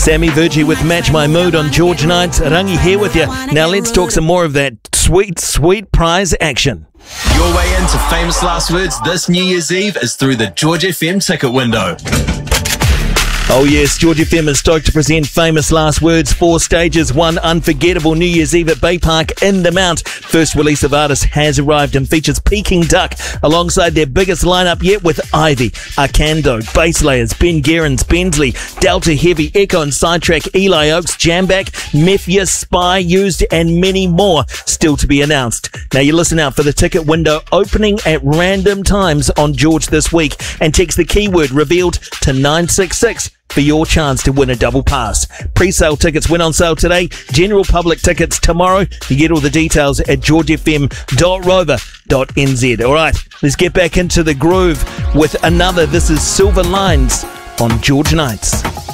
Sammy Virgie with Match My Mood on George Nights. Rangi here with you. Now let's talk some more of that sweet, sweet prize action. Your way into Famous Last Words this New Year's Eve is through the George FM ticket window. Oh yes, George FM is stoked to present Famous Last Words, 4 stages, 1 unforgettable New Year's Eve at Bay Park in the Mount. First release of artists has arrived and features Peking Duck alongside their biggest lineup yet with Ivy, Arcando, Bass Layers, Ben Gerrans, Bensley, Delta Heavy, Echo and Sidetrack, Eli Oaks, Jamback, Mefia, Spy, Used and many more still to be announced. Now you listen out for the ticket window opening at random times on George this week and text the keyword revealed to 966 for your chance to win a double pass. Pre-sale tickets went on sale today. General public tickets tomorrow. You get all the details at georgefm.rover.nz. All right, let's get back into the groove with another. This is Silver Lines on George Nights.